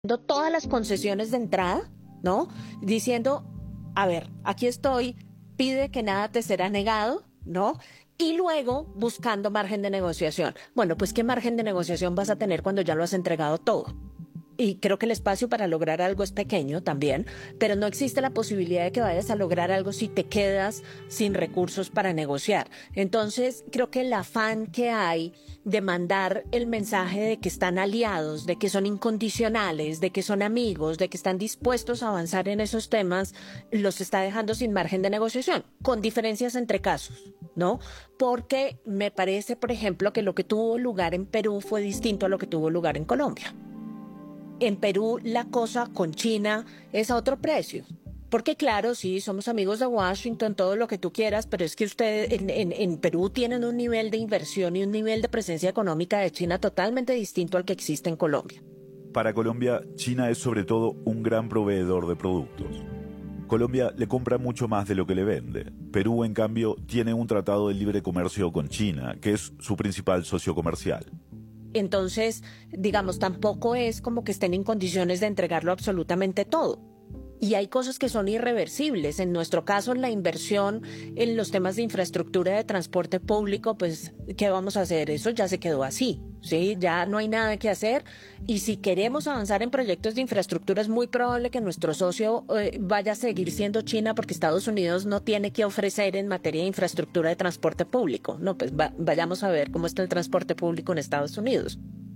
todas las concesiones de entrada, ¿no? Diciendo, a ver, aquí estoy, pide que nada te será negado, ¿no? Y luego buscando margen de negociación. Bueno, pues ¿qué margen de negociación vas a tener cuando ya lo has entregado todo? Y creo que el espacio para lograr algo es pequeño también, pero no existe la posibilidad de que vayas a lograr algo si te quedas sin recursos para negociar. Entonces, creo que el afán que hay de mandar el mensaje de que están aliados, de que son incondicionales, de que son amigos, de que están dispuestos a avanzar en esos temas, los está dejando sin margen de negociación, con diferencias entre casos, ¿no? Porque me parece, por ejemplo, que lo que tuvo lugar en Perú fue distinto a lo que tuvo lugar en Colombia. En Perú la cosa con China es a otro precio. Porque claro, sí, somos amigos de Washington, todo lo que tú quieras, pero es que ustedes en Perú tienen un nivel de inversión y un nivel de presencia económica de China totalmente distinto al que existe en Colombia. Para Colombia, China es sobre todo un gran proveedor de productos. Colombia le compra mucho más de lo que le vende. Perú, en cambio, tiene un tratado de libre comercio con China, que es su principal socio comercial. Entonces, digamos, tampoco es como que estén en condiciones de entregarlo absolutamente todo. Y hay cosas que son irreversibles. En nuestro caso, la inversión en los temas de infraestructura de transporte público, pues, ¿qué vamos a hacer? Eso ya se quedó así, ¿sí? Ya no hay nada que hacer. Y si queremos avanzar en proyectos de infraestructura, es muy probable que nuestro socio vaya a seguir siendo China, porque Estados Unidos no tiene que ofrecer en materia de infraestructura de transporte público. No, pues vayamos a ver cómo está el transporte público en Estados Unidos.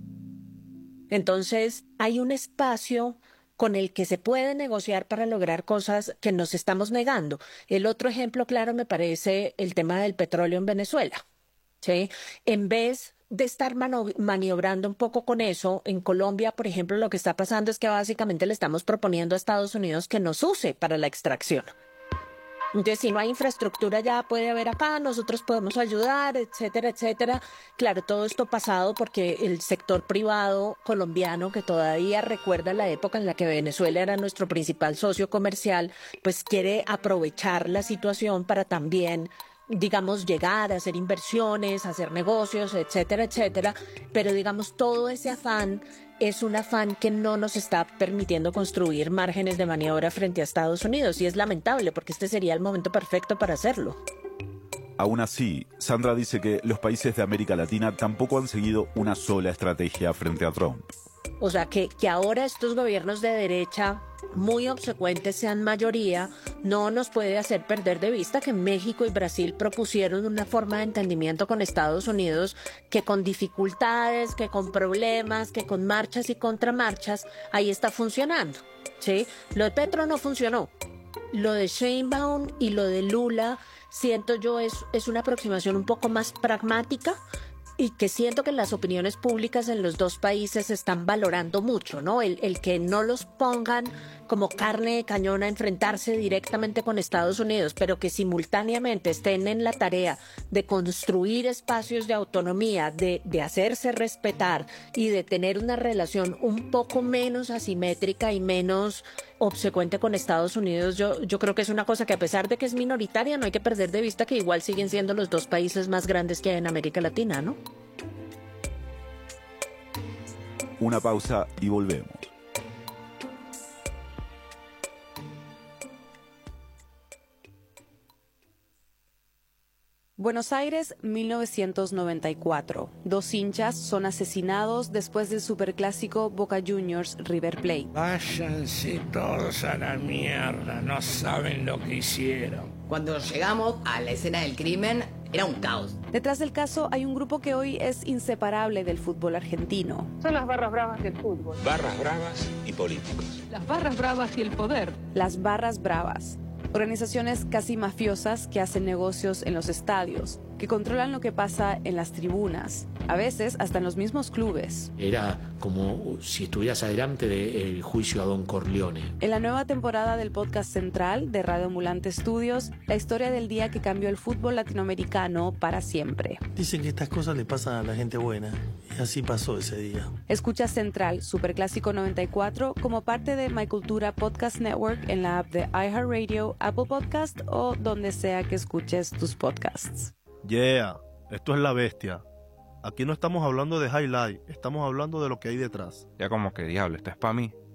Entonces, hay un espacio con el que se puede negociar para lograr cosas que nos estamos negando. El otro ejemplo claro me parece el tema del petróleo en Venezuela, ¿sí? En vez de estar maniobrando un poco con eso, en Colombia, por ejemplo, lo que está pasando es que básicamente le estamos proponiendo a Estados Unidos que nos use para la extracción. Entonces, si no hay infraestructura ya puede haber acá, nosotros podemos ayudar, etcétera, etcétera. Claro, todo esto pasado porque el sector privado colombiano, que todavía recuerda la época en la que Venezuela era nuestro principal socio comercial, pues quiere aprovechar la situación para también, digamos, llegar a hacer inversiones, hacer negocios, etcétera, etcétera. Pero, digamos, todo ese afán es un afán que no nos está permitiendo construir márgenes de maniobra frente a Estados Unidos, y es lamentable porque este sería el momento perfecto para hacerlo. Aún así, Sandra dice que los países de América Latina tampoco han seguido una sola estrategia frente a Trump. O sea, que ahora estos gobiernos de derecha muy obsecuentes sean mayoría, no nos puede hacer perder de vista que México y Brasil propusieron una forma de entendimiento con Estados Unidos que con dificultades, que con problemas, que con marchas y contramarchas, ahí está funcionando, ¿sí? Lo de Petro no funcionó. Lo de Sheinbaum y lo de Lula, siento yo, es una aproximación un poco más pragmática, y que siento que las opiniones públicas en los dos países están valorando mucho, ¿no? El que no los pongan como carne de cañón a enfrentarse directamente con Estados Unidos, pero que simultáneamente estén en la tarea de construir espacios de autonomía, de hacerse respetar y de tener una relación un poco menos asimétrica y menos obsecuente con Estados Unidos. Yo creo que es una cosa que, a pesar de que es minoritaria, no hay que perder de vista que igual siguen siendo los dos países más grandes que hay en América Latina, ¿no? Una pausa y volvemos. Buenos Aires, 1994. Dos hinchas son asesinados después del superclásico Boca Juniors River Plate. Váyanse todos a la mierda, no saben lo que hicieron. Cuando llegamos a la escena del crimen, era un caos. Detrás del caso hay un grupo que hoy es inseparable del fútbol argentino. Son las barras bravas del fútbol. Barras bravas y políticos. Las barras bravas y el poder. Las barras bravas. Organizaciones casi mafiosas que hacen negocios en los estadios, que controlan lo que pasa en las tribunas, a veces hasta en los mismos clubes. Era como si estuvieras adelante del juicio a Don Corleone. En la nueva temporada del podcast central de Radio Ambulante Estudios, la historia del día que cambió el fútbol latinoamericano para siempre. Dicen que estas cosas le pasan a la gente buena, y así pasó ese día. Escucha Central, Superclásico 94, como parte de My Cultura Podcast Network en la app de iHeartRadio, Apple Podcast o donde sea que escuches tus podcasts. Yeah, esto es La Bestia. Aquí no estamos hablando de highlight, estamos hablando de lo que hay detrás. Ya como que diablo, esto es para mí.